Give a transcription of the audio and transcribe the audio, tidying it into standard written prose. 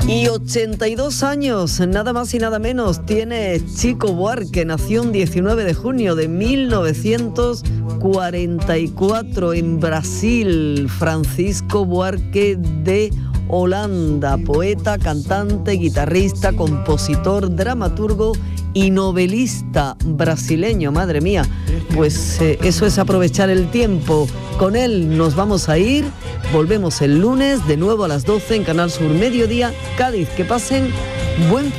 Y 82 años, nada más y nada menos, tiene Chico Buarque. Nació el 19 de junio de 1944 en Brasil. Francisco Buarque de Holanda, poeta, cantante, guitarrista, compositor, dramaturgo y novelista brasileño. Madre mía, pues eso es aprovechar el tiempo. Con él nos vamos a ir. Volvemos el lunes de nuevo a las 12 en Canal Sur Mediodía, Cádiz. Que pasen buen